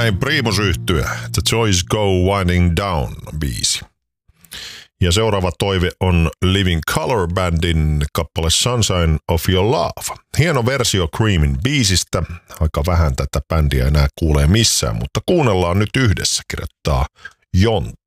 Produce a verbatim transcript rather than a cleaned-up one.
näin Primus-yhtye, The Joys Go Winding Down biisi. Ja seuraava toive on Living Colour Bandin kappale Sunshine of Your Love. Hieno versio Creamin biisistä. Aika vähän tätä bändiä enää kuulee missään, mutta kuunnellaan nyt yhdessä, kirjoittaa Jontta.